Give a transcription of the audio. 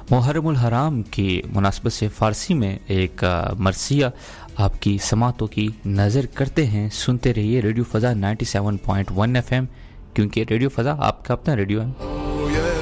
मुहर्रमुल हराम की मुनासबत से फ़ारसी में एक मरसिया आपकी समातों की नज़र करते हैं। सुनते रहिए रेडियो फ़ज़ा 97.1 FM, क्योंकि रेडियो फ़ज़ा आपका अपना रेडियो है।